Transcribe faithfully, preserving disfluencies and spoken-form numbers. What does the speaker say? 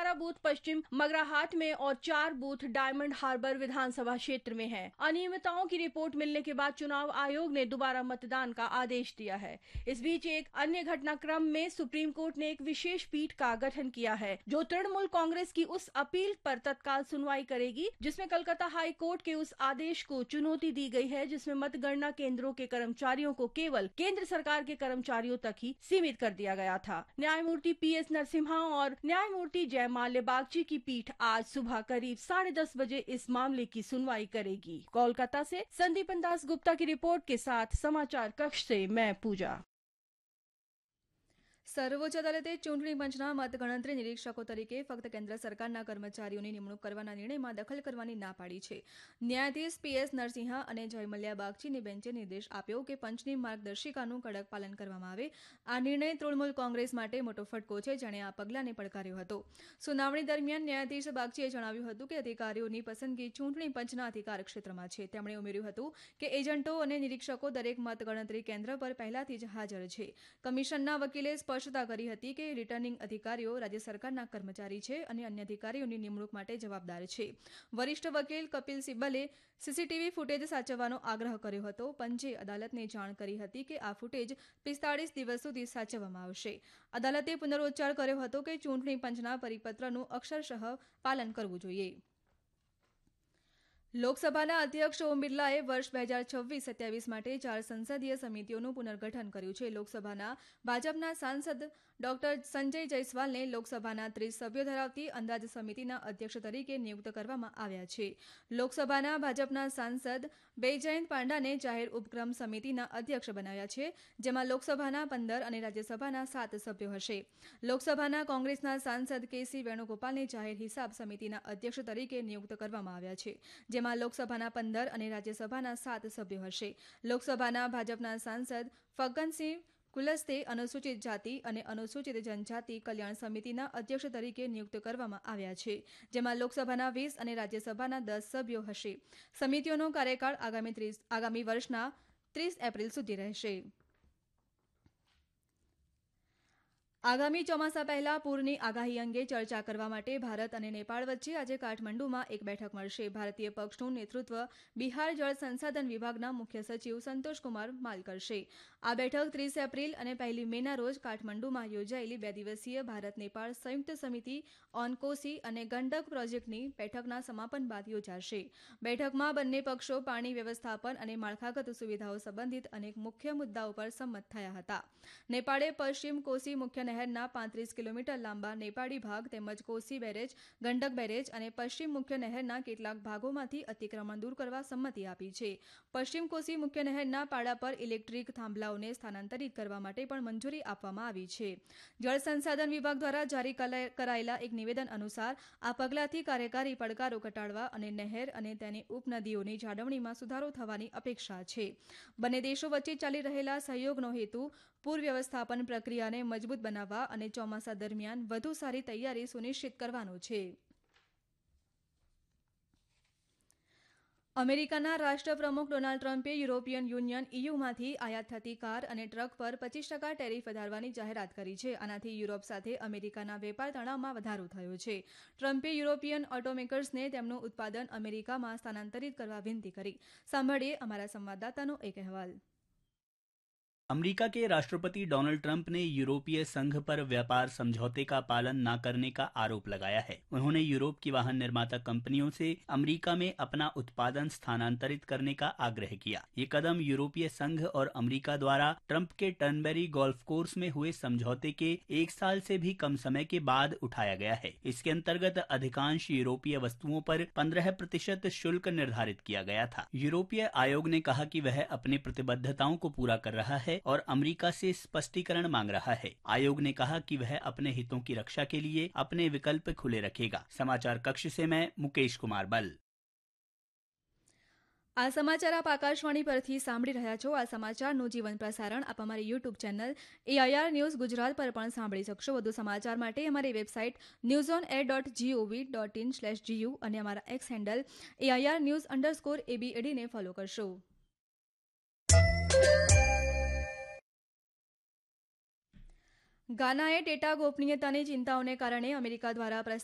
अठारह बूथ पश्चिम मगराहाट में और चार बूथ डायमंड हार्बर विधानसभा क्षेत्र में हैं। अनियमितताओं की रिपोर्ट मिलने के बाद चुनाव आयोग ने दोबारा मतदान का आदेश दिया है। इस बीच एक अन्य घटनाक्रम में सुप्रीम कोर्ट ने एक विशेष पीठ का गठन किया है, जो तृणमूल कांग्रेस की उस अपील पर तत्काल सुनवाई करेगी जिसमें कलकत्ता हाई कोर्ट के उस आदेश को चुनौती दी गई है जिसमें मतगणना केंद्रों के कर्मचारियों को केवल केंद्र सरकार के कर्मचारियों तक ही सीमित कर दिया गया था। न्यायमूर्ति पी एस नरसिम्हा और न्यायमूर्ति जयमाल्य बागची की पीठ आज सुबह करीब साढ़े दस बजे इस मामले की सुनवाई करेगी। कोलकाता से संदीपन दास गुप्ता की रिपोर्ट के साथ समाचार कक्ष से मैं पूजा। સર્વોચ્ચ અદાલતે ચૂંટણી પંચના મતગણતરી નિરીક્ષકો તરીકે ફક્ત કેન્દ્ર સરકારના કર્મચારીઓની નિમણૂક કરવાના નિર્ણયમાં દખલ કરવાની ના પાડી છે। ન્યાયાધીશ પી એસ નરસિંહા અને જયમલ્યા બાગચીની બેન્ચે નિર્દેશ આપ્યો કે પંચની માર્ગદર્શિકાનું કડક પાલન કરવામાં આવે। આ નિર્ણય તૃણમૂલ કોંગ્રેસ માટે મોટો ફટકો છે, જેણે આ પગલાંને પડકાર્યો હતો। સુનાવણી દરમિયાન ન્યાયાધીશ બાગચીએ જણાવ્યું હતું કે અધિકારીઓની પસંદગી ચૂંટણી પંચના અધિકાર ક્ષેત્રમાં છે। તેમણે ઉમેર્યું હતું કે એજન્ટો અને નિરીક્ષકો દરેક મતગણતરી કેન્દ્ર પર પહેલાથી જ હાજર છે। કમિશનના વકીલે સ્પષ્ટતા કરી હતી કે રિટર્નિંગ અધિકારીઓ રાજ્ય સરકારના કર્મચારી છે અને અન્ય અધિકારીઓની નિમણૂક માટે જવાબદાર છે। વરિષ્ઠ વકીલ કપિલ સિબ્બલે સીસીટીવી ફૂટેજ સાચવવાનો આગ્રહ કર્યો હતો। પંચે અદાલતને જાણ કરી હતી કે આ ફૂટેજ પિસ્તાળીસ દિવસ સુધી સાચવવામાં આવશે। અદાલતે પુનરોચ્ચાર કર્યો હતો કે ચૂંટણી પંચના પરિપત્રનું અક્ષરશઃ પાલન કરવું જોઈએ। લોકસભાના અધ્યક્ષ ઓમ બિરલાએ વર્ષ બે હજાર છવ્વીસ સત્યાવીસ માટે ચાર સંસદીય સમિતિઓનું પુનર્ગઠન કર્યું છે। લોકસભાના ભાજપના સાંસદ ડોક્ટર સંજય જયસ્વાલને લોકસભાના ત્રીસ સભ્યો ધરાવતી અંદાજ સમિતિના અધ્યક્ષ તરીકે નિયુક્ત કરવામાં આવ્યા છે। લોકસભાના ભાજપના સાંસદ બેજયંત પાંડાને જાહેર ઉપક્રમ સમિતિના અધ્યક્ષ બનાવ્યા છે, જેમાં લોકસભાના પંદર અને રાજ્યસભાના સાત સભ્યો હશે। લોકસભાના કોંગ્રેસના સાંસદ કે સી વેણુગોપાલને જાહેર હિસાબ સમિતિના અધ્યક્ષ તરીકે નિયુક્ત કરવામાં આવ્યા છે, જેમાં લોકસભાના પંદર અને રાજ્યસભાના સાત સભ્યો હશે। લોકસભાના ભાજપના સાંસદ ફગ્ગનસિંહ કુલસ્તે અનુસૂચિત જાતિ અને અનુસૂચિત જનજાતિ કલ્યાણ સમિતિના અધ્યક્ષ તરીકે નિયુક્ત કરવામાં આવ્યા છે, જેમાં લોકસભાના વીસ અને રાજ્યસભાના દસ સભ્યો હશે। સમિતિઓનો કાર્યકાળ આગામી ત્રીસ આગામી વર્ષના ત્રીસ એપ્રિલ સુધી રહેશે। આગામી ચોમાસા પહેલા પૂરની આગાહી અંગે ચર્ચા કરવા માટે ભારત અને નેપાળ વચ્ચે આજે કાઠમંડુમાં એક બેઠક મળશે। ભારતીય પક્ષનું નેતૃત્વ બિહાર જળ સંસાધન વિભાગના મુખ્ય સચિવ સંતોષકુમાર માલ કરશે। આ બેઠક ત્રીસ એપ્રિલ અને પહેલી મેના રોજ કાઠમંડુમાં યોજાયેલી બે દિવસીય ભારત નેપાળ સંયુક્ત સમિતિ ઓન કોસી અને ગંડક પ્રોજેક્ટની બેઠકના સમાપન બાદ યોજાશે। બેઠકમાં બંને પક્ષો પાણી વ્યવસ્થાપન અને માળખાગત સુવિધાઓ સંબંધિત અનેક મુખ્ય મુદ્દાઓ પર સંમત થયા હતા। નેપાળે પશ્ચિમ કોસી મુખ્ય નહેરના પાંત્રીસ કિલોમીટર લાંબા નેપાળી ભાગ તેમજ કોસી બેરેજ, ગંડક બેરેજ અને પશ્ચિમ મુખ્ય નહેરના કેટલાક ભાગોમાંથી અતિક્રમણ દૂર કરવા સંમતિ આપી છે। પશ્ચિમ કોસી મુખ્ય નહેરના પાડા પર ઇલેક્ટ્રિક થાંભલાઓને સ્થાનાંતરિત કરવા માટે પણ મંજૂરી આપવામાં આવી છે। જળ સંસાધન વિભાગ દ્વારા જારી કરાયેલા એક નિવેદન અનુસાર આ પગલાંથી કાર્યકારી પડકારો ઘટાડવા અને નહેર અને તેની ઉપનદીઓની જાળવણીમાં સુધારો થવાની અપેક્ષા છે। બંને દેશો વચ્ચે ચાલી રહેલા સહયોગનો હેતુ પૂર વ્યવસ્થાપન પ્રક્રિયાને મજબૂત બનાવવા અને ચોમાસા દરમિયાન વધુ સારી તૈયારી સુનિશ્ચિત કરવાનો છે। અમેરિકાના રાષ્ટ્રપ્રમુખ ડોનાલ્ડ ટ્રમ્પે યુરોપિયન યુનિયન ઈયુમાંથી આયાત થતી કાર અને ટ્રક પર પચીસ ટકા ટેરિફ વધારવાની જાહેરાત કરી છે। આનાથી યુરોપ સાથે અમેરિકાના વેપાર તણાવમાં વધારો થયો છે। ટ્રમ્પે યુરોપિયન ઓટોમેકર્સને તેમનું ઉત્પાદન અમેરિકામાં સ્થાનાંતરિત કરવા વિનંતી કરી। સાંભળીએ અમારા સંવાદદાતાનો એક અહેવાલ। अमेरिका के राष्ट्रपति डोनाल्ड ट्रंप ने यूरोपीय संघ पर व्यापार समझौते का पालन न करने का आरोप लगाया है। उन्होंने यूरोप की वाहन निर्माता कंपनियों से अमेरिका में अपना उत्पादन स्थानांतरित करने का आग्रह किया। ये कदम यूरोपीय संघ और अमेरिका द्वारा ट्रंप के टर्नबेरी गोल्फ कोर्स में हुए समझौते के एक साल से भी कम समय के बाद उठाया गया है। इसके अंतर्गत अधिकांश यूरोपीय वस्तुओं पर पंद्रह प्रतिशत शुल्क निर्धारित किया गया था। यूरोपीय आयोग ने कहा कि वह अपनी प्रतिबद्धताओं को पूरा कर रहा है और अमेरिका से स्पष्टीकरण मांग रहा है। आयोग ने कहा कि वह अपने हितों की रक्षा के लिए अपने विकल्प खुले रखेगा। समाचार कक्ष से मैं मुकेश कुमार बल। આ સમાચાર આપ આકાશવાણી પરથી સાંભળી રહ્યા છો। આ સમાચારનું જીવન પ્રસારણ આપ અમારી YouTube channel AIR news Gujarat પર પણ સાંભળી શકશો। વધુ સમાચાર માટે અમારી website news on air dot GOV dot in slash GU અને અમારા x handle AIR news underscore એબીએડીને follow કરશો। ગાનાએ ડેટા ગોપનીયતાની ચિંતાઓને કારણે અમેરિકા દ્વારા